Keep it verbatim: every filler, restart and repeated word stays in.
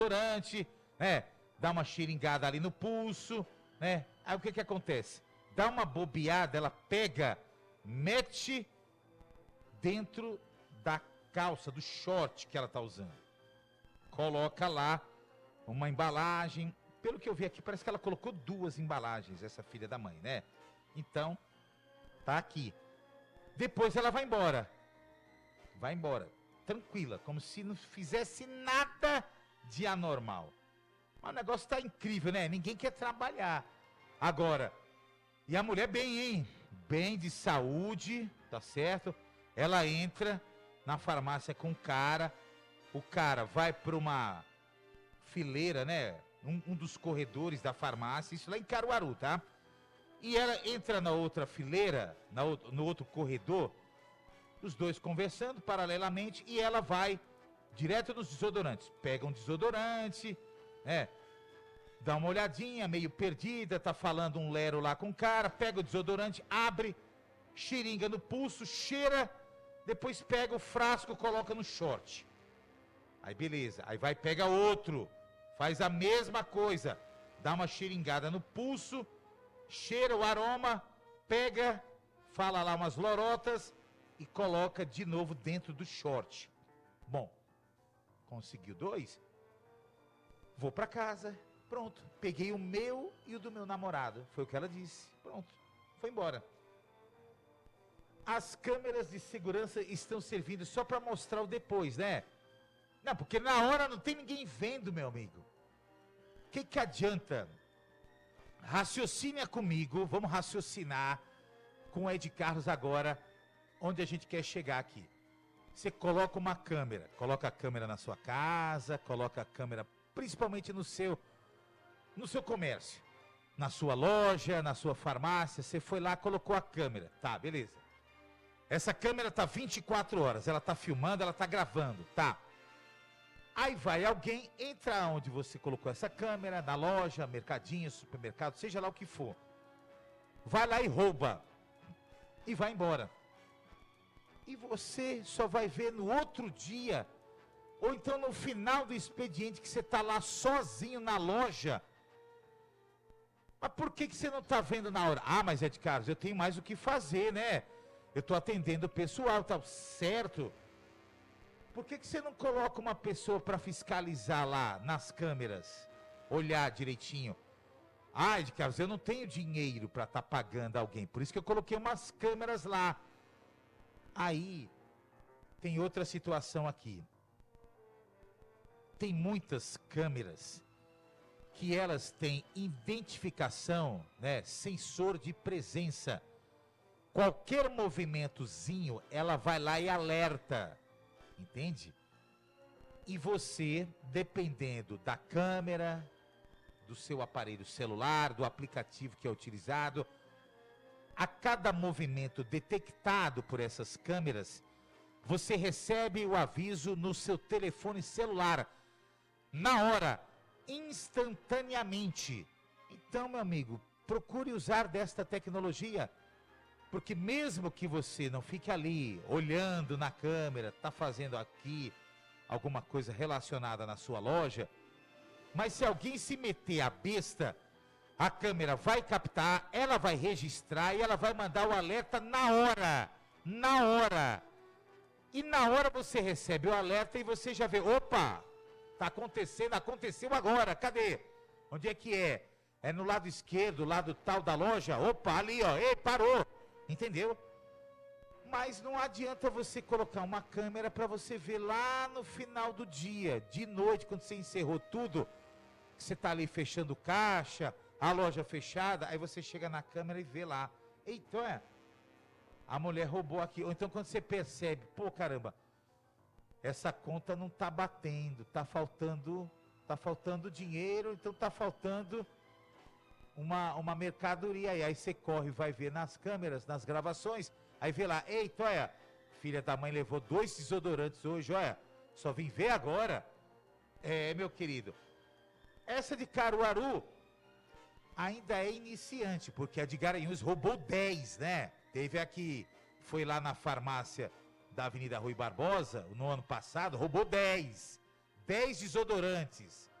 desodorante, né? Dá uma xeringada ali no pulso, né? Aí o que que acontece? Dá uma bobeada, ela pega, mete dentro da calça, do short que ela tá usando. Coloca lá uma embalagem. Pelo que eu vi aqui, parece que ela colocou duas embalagens, essa filha da mãe, né? Então, tá aqui. Depois ela vai embora. Vai embora. Tranquila, como se não fizesse nada de anormal. Mas o negócio tá incrível, né? Ninguém quer trabalhar. Agora, e a mulher bem, hein? Bem de saúde, tá certo? Ela entra na farmácia com o cara. O cara vai para uma fileira, né? Um, um dos corredores da farmácia, isso lá em Caruaru, tá? E ela entra na outra fileira, na, no outro corredor, os dois conversando paralelamente, e ela vai direto nos desodorantes. Pega um desodorante, né? Dá uma olhadinha, meio perdida, tá falando um lero lá com o cara, pega o desodorante, abre, xeringa no pulso, cheira, depois pega o frasco, coloca no short. Aí beleza, aí vai, pega outro, faz a mesma coisa, dá uma xeringada no pulso, cheira o aroma, pega, fala lá umas lorotas e coloca de novo dentro do short. Bom, conseguiu dois? Vou pra casa, pronto, peguei o meu e o do meu namorado, foi o que ela disse, pronto, foi embora. As câmeras de segurança estão servindo só para mostrar o depois, né? Não, porque na hora não tem ninguém vendo, meu amigo. O que que adianta? Raciocina comigo, vamos raciocinar com o Ed Carlos agora, onde a gente quer chegar aqui. Você coloca uma câmera, coloca a câmera na sua casa, coloca a câmera principalmente no seu, no seu comércio, na sua loja, na sua farmácia, você foi lá, colocou a câmera, tá, beleza. Essa câmera tá vinte e quatro horas, ela tá filmando, ela tá gravando, tá. Aí vai alguém, entra onde você colocou essa câmera, na loja, mercadinho, supermercado, seja lá o que for. Vai lá e rouba. E vai embora. E você só vai ver no outro dia, ou então no final do expediente, que você tá lá sozinho na loja. Mas por que que você não tá vendo na hora? Ah, mas Ed Carlos, eu tenho mais o que fazer, né? Eu tô atendendo o pessoal, tá certo? Por que que você não coloca uma pessoa para fiscalizar lá nas câmeras? Olhar direitinho. Ah, Ed Carlos, eu não tenho dinheiro para estar tá pagando alguém. Por isso que eu coloquei umas câmeras lá. Aí, tem outra situação aqui. Tem muitas câmeras que elas têm identificação, né? Sensor de presença. Qualquer movimentozinho, ela vai lá e alerta. Entende? E você, dependendo da câmera, do seu aparelho celular, do aplicativo que é utilizado, a cada movimento detectado por essas câmeras, você recebe o aviso no seu telefone celular, na hora, instantaneamente. Então, meu amigo, procure usar desta tecnologia. Porque mesmo que você não fique ali olhando na câmera, tá fazendo aqui alguma coisa relacionada na sua loja, mas se alguém se meter a besta, a câmera vai captar, ela vai registrar e ela vai mandar o alerta na hora, na hora. E na hora você recebe o alerta e você já vê, opa, tá acontecendo, aconteceu agora, cadê? Onde é que é? É no lado esquerdo, lado tal da loja? Opa, ali ó, ei, parou. Entendeu? Mas não adianta você colocar uma câmera para você ver lá no final do dia, de noite, quando você encerrou tudo, você tá ali fechando caixa, a loja fechada, aí você chega na câmera e vê lá. Eita, é, a mulher roubou aqui. Ou então quando você percebe, pô, caramba, essa conta não tá batendo, tá faltando, tá faltando dinheiro, então tá faltando Uma, uma mercadoria, e aí você corre, vai ver nas câmeras, nas gravações, aí vê lá, eita, olha, filha da mãe levou dois desodorantes hoje, olha, só vim ver agora. É, meu querido, essa de Caruaru ainda é iniciante, porque a de Garanhuns roubou dez, né? Teve aqui, foi lá na farmácia da Avenida Rui Barbosa, no ano passado, roubou dez. dez desodorantes,